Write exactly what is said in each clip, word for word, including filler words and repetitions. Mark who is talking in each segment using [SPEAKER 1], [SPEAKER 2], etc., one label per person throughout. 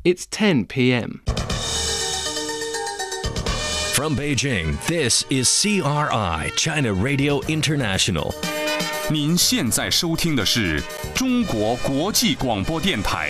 [SPEAKER 1] It's ten p.m.
[SPEAKER 2] From Beijing, this is C R I, China Radio International.
[SPEAKER 3] 您现在收听的是中国国际广播电台。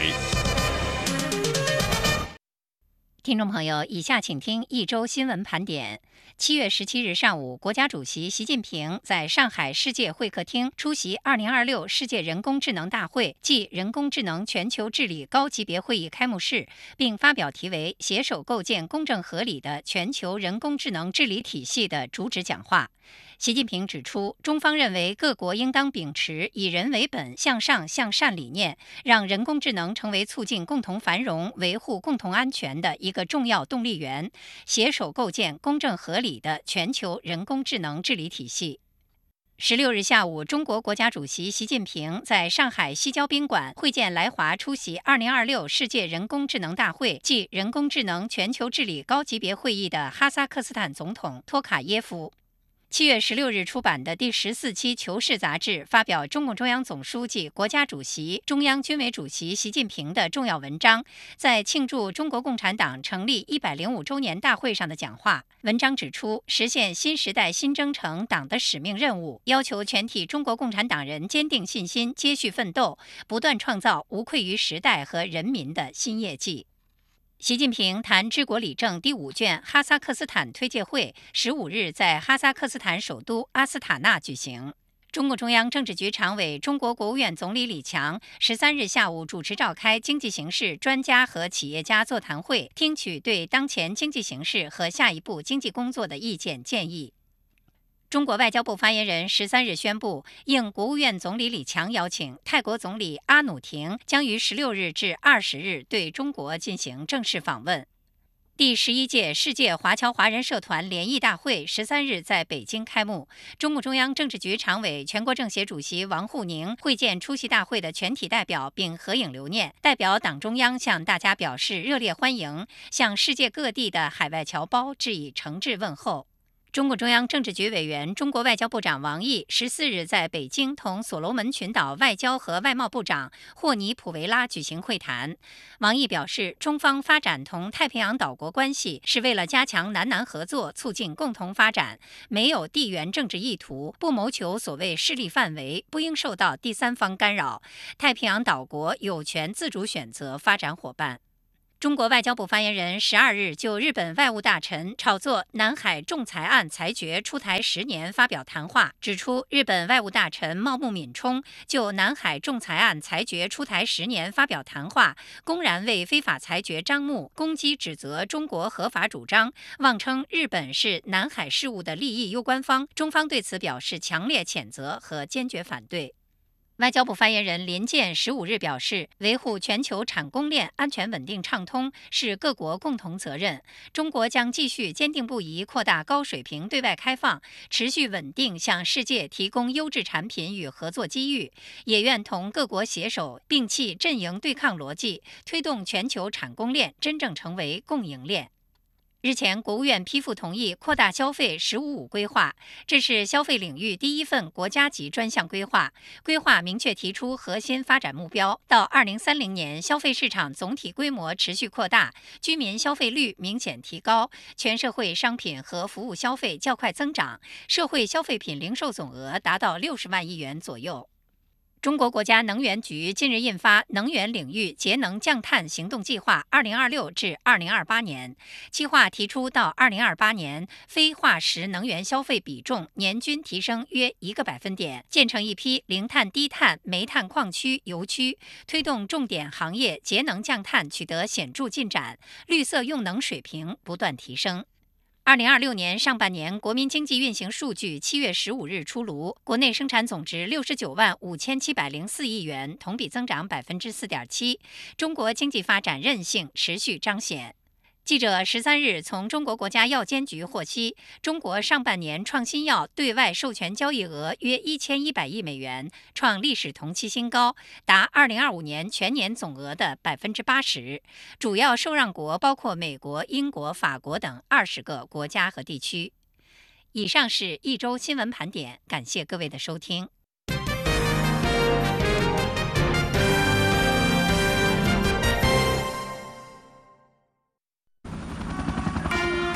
[SPEAKER 4] 听众朋友，以下请听一周新闻盘点。七月十七日上午，国家主席习近平在上海世界会客厅出席二零二六世界人工智能大会暨人工智能全球治理高级别会议开幕式，并发表题为“携手构建公正合理的全球人工智能治理体系”的主旨讲话。习近平指出，中方认为各国应当秉持以人为本、向上向善理念，让人工智能成为促进共同繁荣、维护共同安全的一个重要动力源，携手构建公正合理的全球人工智能治理体系。十六日下午，中国国家主席习近平在上海西郊宾馆会见来华出席二零二六世界人工智能大会暨人工智能全球治理高级别会议的哈萨克斯坦总统托卡耶夫。七月十六日出版的第十四期《求是》杂志发表中共中央总书记、国家主席、中央军委主席习近平的重要文章，在庆祝中国共产党成立一百零五周年大会上的讲话。文章指出，实现新时代新征程党的使命任务，要求全体中国共产党人坚定信心，接续奋斗，不断创造无愧于时代和人民的新业绩。习近平谈治国理政第五卷哈萨克斯坦推介会十五日在哈萨克斯坦首都阿斯塔纳举行。中共中央政治局常委、中国国务院总理李强十三日下午主持召开经济形势专家和企业家座谈会，听取对当前经济形势和下一步经济工作的意见建议。中国外交部发言人十三日宣布，应国务院总理李强邀请，泰国总理阿努廷将于十六日至二十日对中国进行正式访问。第十一届世界华侨华人社团联谊大会十三日在北京开幕，中共中央政治局常委、全国政协主席王沪宁会见出席大会的全体代表并合影留念，代表党中央向大家表示热烈欢迎，向世界各地的海外侨胞致以诚挚问候。中共中央政治局委员、中国外交部长王毅十四日在北京同所罗门群岛外交和外贸部长霍尼普维拉举行会谈。王毅表示，中方发展同太平洋岛国关系是为了加强南南合作，促进共同发展，没有地缘政治意图，不谋求所谓势力范围，不应受到第三方干扰。太平洋岛国有权自主选择发展伙伴。中国外交部发言人十二日就日本外务大臣炒作南海仲裁案裁决出台十年发表谈话，指出日本外务大臣茂木敏充就南海仲裁案裁决出台十年发表谈话，公然为非法裁决张目，攻击指责中国合法主张，妄称日本是南海事务的利益攸关方，中方对此表示强烈谴责和坚决反对。外交部发言人林健十五日表示，维护全球产供链安全稳定畅通是各国共同责任。中国将继续坚定不移扩大高水平对外开放，持续稳定向世界提供优质产品与合作机遇，也愿同各国携手，摒弃阵营对抗逻辑，推动全球产供链真正成为共赢链。日前，国务院批复同意扩大消费“十五五”规划，这是消费领域第一份国家级专项规划。规划明确提出核心发展目标，到二零三零年，消费市场总体规模持续扩大，居民消费率明显提高，全社会商品和服务消费较快增长，社会消费品零售总额达到六十万亿元左右。中国国家能源局近日印发《能源领域节能降碳行动计划（二零二六至二零二八年）》，计划提出到二零二八年，非化石能源消费比重年均提升约一个百分点，建成一批零碳、低碳、煤炭矿区、油区，推动重点行业节能降碳取得显著进展，绿色用能水平不断提升。二零二六年上半年国民经济运行数据七月十五日出炉，国内生产总值六十九万五千七百零四亿元，同比增长百分之四点七。中国经济发展韧性持续彰显。记者十三日从中国国家药监局获悉，中国上半年创新药对外授权交易额约一千一百亿美元，创历史同期新高，达二零二五年全年总额的百分之八十。主要受让国包括美国、英国、法国等二十个国家和地区。以上是一周新闻盘点，感谢各位的收听。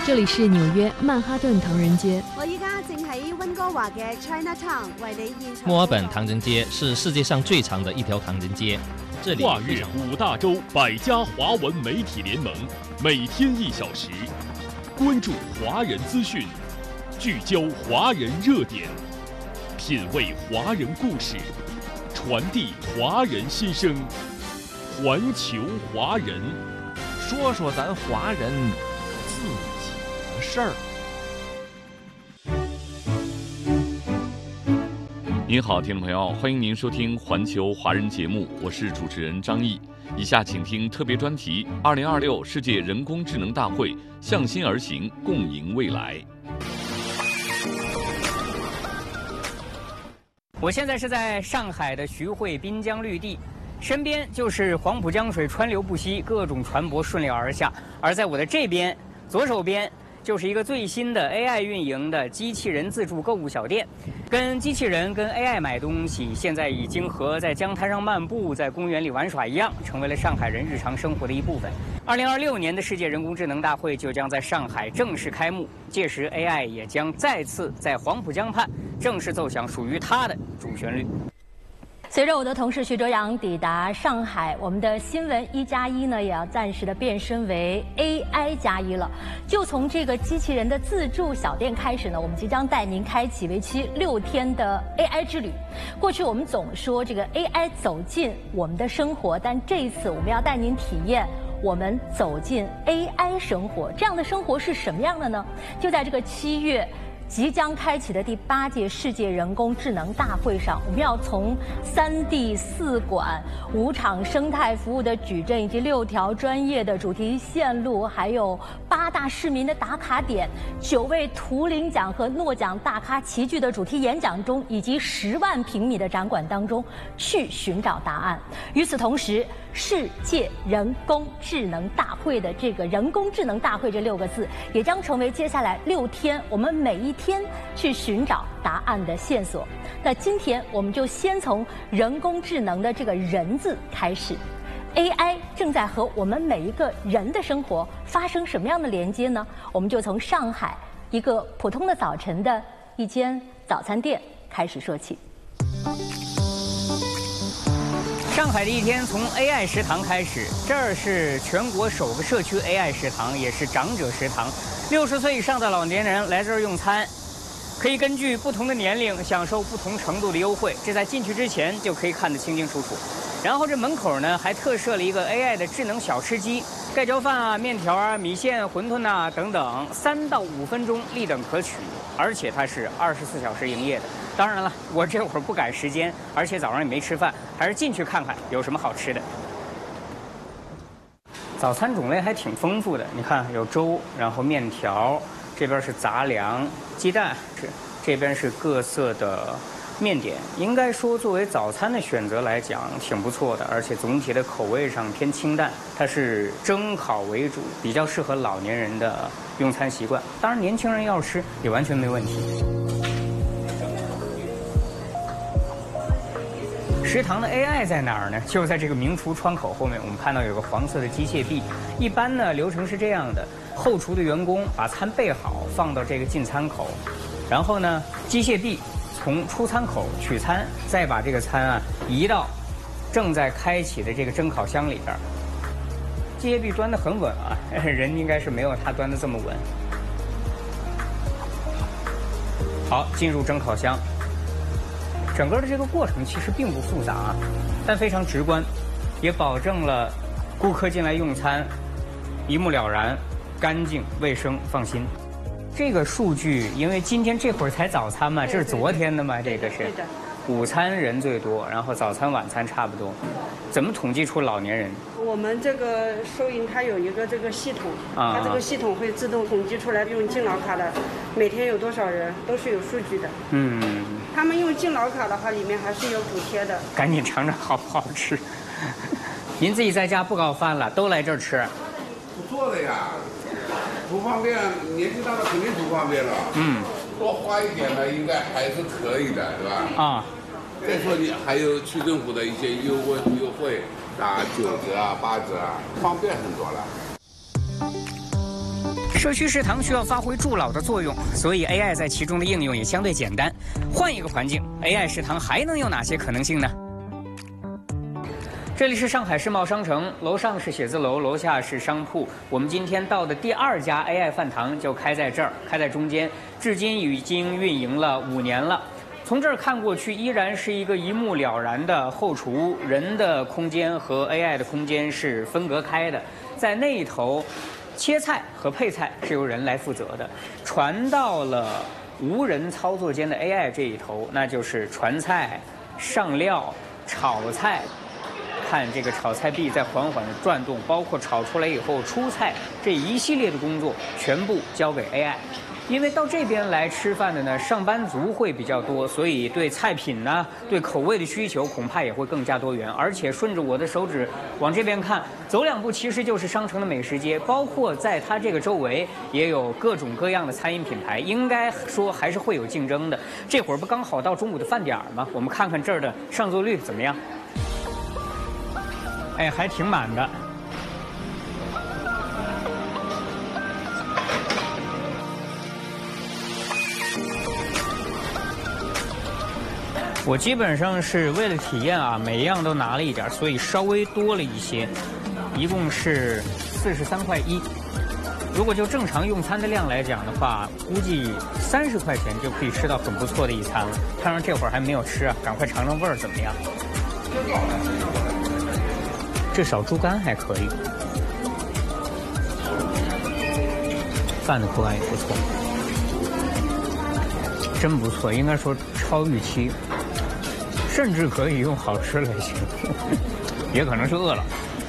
[SPEAKER 1] 这里是纽約曼哈頓唐人街。
[SPEAKER 5] 我依家正喺溫哥華嘅 Chinatown 為你現場。
[SPEAKER 6] 墨爾本唐人街是世界上最長的一條唐人街，這裡
[SPEAKER 7] 跨越五大洲百家華文媒體聯盟，每天一小時，關注華人資訊，聚焦華人熱點，品味華人故事，傳遞華人心聲，環球華人，
[SPEAKER 8] 說說咱華人自己的事兒。
[SPEAKER 3] 您好，听众朋友，欢迎您收听环球华人节目，我是主持人张毅。以下请听特别专题：二零二六世界人工智能大会，向心而行，共赢未来。
[SPEAKER 9] 我现在是在上海的徐汇滨江绿地，身边就是黄浦江水川流不息，各种船舶顺流而下。而在我的这边，左手边就是一个最新的 A I 运营的机器人自助购物小店，跟机器人跟 A I 买东西，现在已经和在江滩上漫步、在公园里玩耍一样，成为了上海人日常生活的一部分。二零二六年的世界人工智能大会就将在上海正式开幕，届时 A I 也将再次在黄浦江畔正式奏响属于它的主旋律。
[SPEAKER 10] 随着我的同事徐哲阳抵达上海，我们的新闻一加一呢，也要暂时的变身为 A I 加一了。就从这个机器人的自助小店开始呢，我们即将带您开启为期六天的 A I 之旅。过去我们总说这个 A I 走进我们的生活，但这一次我们要带您体验我们走进 A I 生活。这样的生活是什么样的呢？就在这个七月即将开启的第八届世界人工智能大会上，我们要从三 D 四馆、五场生态服务的矩阵，以及六条专业的主题线路，还有八大市民的打卡点，九位图灵奖和诺奖大咖齐聚的主题演讲中，以及十万平米的展馆当中去寻找答案。与此同时，世界人工智能大会的这个人工智能大会这六个字，也将成为接下来六天我们每一天去寻找答案的线索。那今天我们就先从人工智能的这个人字开始。 A I 正在和我们每一个人的生活发生什么样的连接呢？我们就从上海一个普通的早晨的一间早餐店开始说起。
[SPEAKER 9] 上海的一天从 A I 食堂开始，这儿是全国首个社区 A I 食堂，也是长者食堂。六十岁以上的老年人来这儿用餐，可以根据不同的年龄享受不同程度的优惠，这在进去之前就可以看得清清楚楚。然后这门口呢还特设了一个 A I 的智能小吃机，盖浇饭啊、面条啊、米线、馄饨啊等等，三到五分钟立等可取，而且它是二十四小时营业的。 当然了，我这会儿不赶时间，而且早上也没吃饭，还是进去看看有什么好吃的。早餐种类还挺丰富的，你看有粥，然后面条，这边是杂粮、鸡蛋，是这边是各色的面点。应该说，作为早餐的选择来讲，挺不错的，而且总体的口味上偏清淡，它是蒸烤为主，比较适合老年人的用餐习惯。当然，年轻人要吃也完全没问题。 食堂的 A I 在哪儿呢？就在这个明厨窗口后面，我们看到有个黄色的机械臂。一般呢，流程是这样的：后厨的员工把餐备好，放到这个进餐口，然后呢，机械臂从出餐口取餐，再把这个餐啊移到正在开启的这个蒸烤箱里边。机械臂端得很稳啊，人应该是没有它端得这么稳。好，进入蒸烤箱。 整个的这个过程其实并不复杂，但非常直观，也保证了顾客进来用餐一目了然、干净、卫生、放心。这个数据，因为今天这会儿才早餐嘛，这是昨天的嘛，这个是。午餐人最多，然后早餐、晚餐差不多。怎么统计出老年人？
[SPEAKER 11] 我们这个收银它有一个这个系统，
[SPEAKER 9] 啊、
[SPEAKER 11] 它这个系统会自动统计出来用敬老卡的每天有多少人，都是有数据的。
[SPEAKER 9] 嗯。
[SPEAKER 11] 他们用敬老卡的话，里面还是有补贴的。
[SPEAKER 9] 赶紧尝尝好不好吃。您自己在家不搞饭了，都来这儿吃。
[SPEAKER 12] 不做的呀，不方便，年纪大了肯定不方便了。嗯。多花一点呢，应该还是可以的，对吧？啊。再说你还有区政府的一些优惠优惠啊，九折啊、八折啊，方便很多了。
[SPEAKER 9] 社区食堂需要发挥助老的作用，所以 A I 在其中的应用也相对简单。换一个环境 ，A I 食堂还能有哪些可能性呢？这里是上海世贸商城，楼上是写字楼，楼下是商铺。我们今天到的第二家 A I 饭堂就开在这儿，开在中间，至今已经运营了五年了。从这儿看过去，依然是一个一目了然的后厨，人的空间和 A I 的空间是分隔开的。在那一头，切菜和配菜是由人来负责的，传到了无人操作间的 A I 这一头，那就是传菜、上料、炒菜。看这个炒菜臂在缓缓的转动，包括炒出来以后出菜这一系列的工作，全部交给 A I。因为到这边来吃饭的呢，上班族会比较多，所以对菜品呢、对口味的需求恐怕也会更加多元。而且顺着我的手指往这边看，走两步其实就是商城的美食街，包括在它这个周围也有各种各样的餐饮品牌，应该说还是会有竞争的。这会儿不刚好到中午的饭点吗？我们看看这儿的上座率怎么样？哎，还挺满的。我基本上是为了体验啊，每一样都拿了一点，所以稍微多了一些，一共是四十三块一。如果就正常用餐的量来讲的话，估计三十块钱就可以吃到很不错的一餐了。看上这会儿还没有吃啊，赶快尝尝味儿怎么样？这小猪肝还可以，饭的口感也不错，真不错，应该说超预期，甚至可以用好吃来形容，也可能是饿了。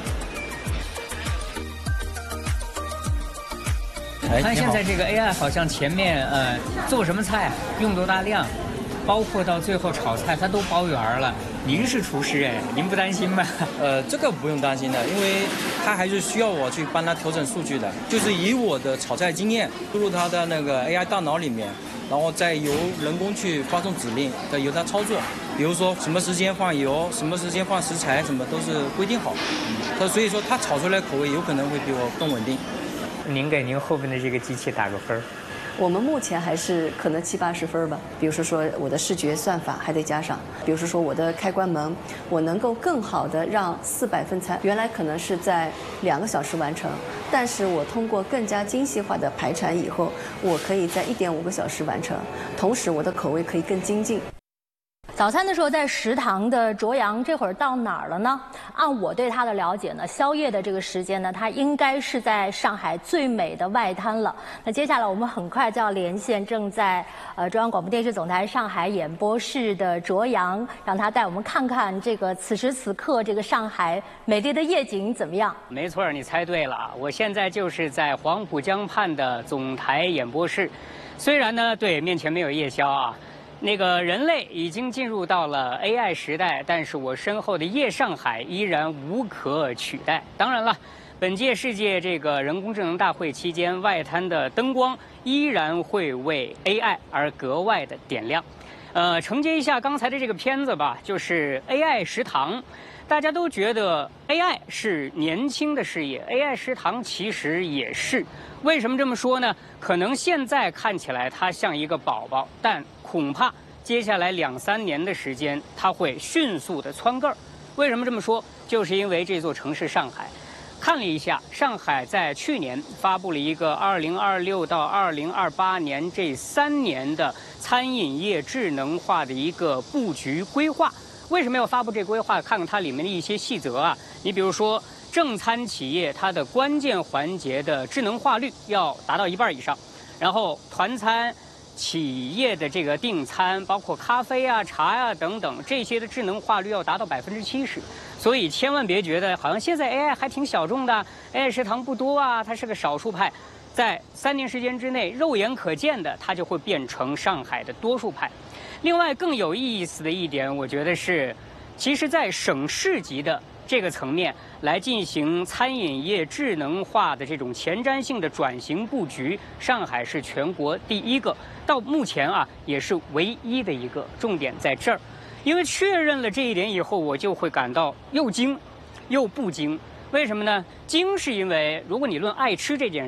[SPEAKER 9] 看现在这个 A I 好像前面呃做什么菜用多大量，包括到最后炒菜它都包圆了。您是厨师哎，您不担心吗？
[SPEAKER 13] 呃，这个不用担心的，因为他还是需要我去帮他调整数据的，就是以我的炒菜经验输入他的那个 A I 大脑里面，然后再由人工去发送指令，再由他操作。比如说什么时间放油，什么时间放食材，什么都是规定好。他所以说他炒出来口味有可能会比我更稳定。
[SPEAKER 9] 您给您后边的这个机器打个分？
[SPEAKER 14] 我们目前还是可能七八十分吧。比如说说我的视觉算法还得加上，比如说说我的开关门，我能够更好的让四百份菜原来可能是在两个小时完成，但是我通过更加精细化的排产以后，我可以在一点五个小时完成，同时我的口味可以更精进。
[SPEAKER 10] 早餐的时候在食堂的卓阳这会儿到哪儿了呢？按我对他的了解呢，宵夜的这个时间呢，他应该是在上海最美的外滩了。那接下来我们很快就要连线正在呃中央广播电视总台上海演播室的卓阳，让他带我们看看这个此时此刻这个上海美丽的夜景怎么样？
[SPEAKER 9] 没错，你猜对了，我现在就是在黄浦江畔的总台演播室。虽然呢，对面前没有夜宵啊。那个人类已经进入到了 A I 时代，但是我身后的夜上海依然无可取代。当然了，本届世界这个人工智能大会期间，外滩的灯光依然会为 A I 而格外的点亮。呃，承接一下刚才的这个片子吧，就是 A I 食堂。大家都觉得 A I 是年轻的事业 ，A I 食堂其实也是。为什么这么说呢？可能现在看起来它像一个宝宝，但恐怕接下来两三年的时间，它会迅速的蹿个儿。为什么这么说？就是因为这座城市上海。看了一下，上海在去年发布了一个二零二六到二零二八年这三年的餐饮业智能化的一个布局规划。为什么要发布这规划？看看它里面的一些细则啊。你比如说，正餐企业它的关键环节的智能化率要达到一半以上，然后团餐企业的这个订餐，包括咖啡啊、茶呀、啊、等等这些的智能化率要达到百分之七十。所以千万别觉得好像现在 A I 还挺小众的 ，A I 食堂不多啊，它是个少数派。在三年时间之内，肉眼可见的，它就会变成上海的多数派。另外更有意思的一点，我觉得是，其实，在省市级的这个层面来进行餐饮业智能化的这种前瞻性的转型布局，上海是全国第一个，到目前啊也是唯一的一个。重点在这儿，因为确认了这一点以后，我就会感到又惊又不惊。为什么呢？惊是因为如果你论爱吃这件事儿，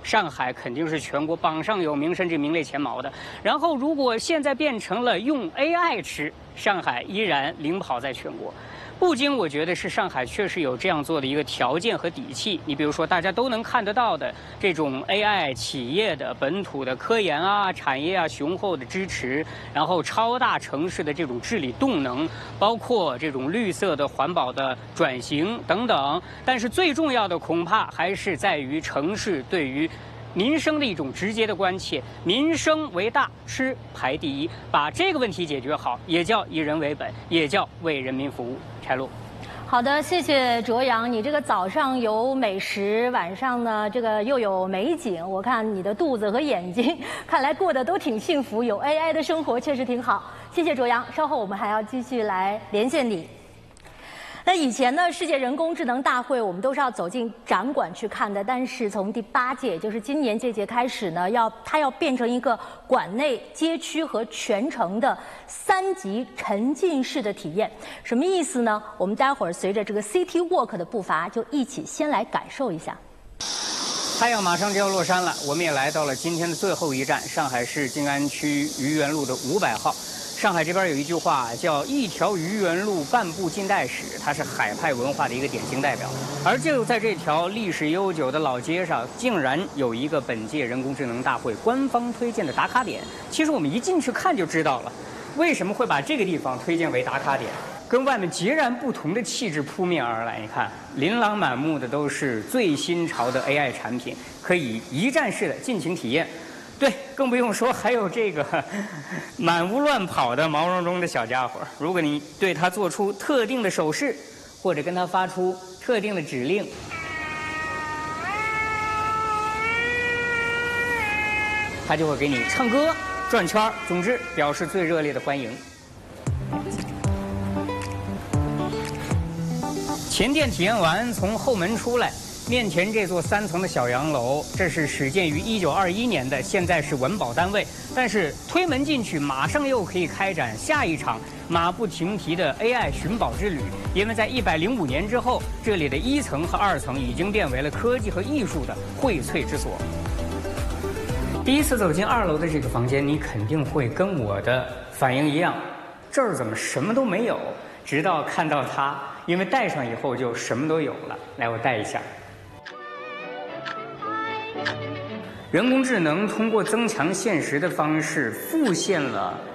[SPEAKER 9] 上海肯定是全国榜上有名，甚至名列前茅的。然后，如果现在变成了用 A I 吃，上海依然领跑在全国。不仅我觉得是上海确实有这样做的一个条件和底气。你比如说，大家都能看得到的这种 A I 企业的本土的科研啊、产业啊雄厚的支持，然后超大城市的这种治理动能，包括这种绿色的环保的转型等等。但是最重要的恐怕还是在于城市对于民生的一种直接的关切，民生为大，吃排第一，把这个问题解决好，也叫以人为本，也叫为人民服务。柴露。
[SPEAKER 10] 好的，谢谢卓阳。你这个早上有美食，晚上呢这个又有美景，我看你的肚子和眼睛，看来过得都挺幸福。有 A I 的生活确实挺好。谢谢卓阳，稍后我们还要继续来连线你。那以前呢，世界人工智能大会我们都是要走进展馆去看的，但是从第八届，也就是今年这届开始呢，要它要变成一个馆内、街区和全程的三级沉浸式的体验。什么意思呢？我们待会儿随着这个 City Walk 的步伐，就一起先来感受一下。
[SPEAKER 9] 太阳马上就要落山了，我们也来到了今天的最后一站——上海市静安区愚园路的五百号。上海这边有一句话叫“一条愚园路，半部近代史”，它是海派文化的一个典型代表。而就在这条历史悠久的老街上，竟然有一个本届人工智能大会官方推荐的打卡点。其实我们一进去看就知道了，为什么会把这个地方推荐为打卡点？跟外面截然不同的气质扑面而来。你看，琳琅满目的都是最新潮的 A I 产品，可以一站式的尽情体验。对，更不用说还有这个满屋乱跑的毛茸茸的小家伙。如果你对它做出特定的手势，或者跟它发出特定的指令，它就会给你唱歌、转圈，总之表示最热烈的欢迎。前店体验完，从后门出来。面前这座三层的小洋楼，这是始建于一九二一年的，现在是文保单位。但是推门进去，马上又可以开展下一场马不停蹄的 A I 寻宝之旅。因为在一百零五年之后，这里的一层和二层已经变为了科技和艺术的荟萃之所。第一次走进二楼的这个房间，你肯定会跟我的反应一样，这儿怎么什么都没有？直到看到它，因为戴上以后就什么都有了。来，我戴一下。人工智能通过增强现实的方式复现了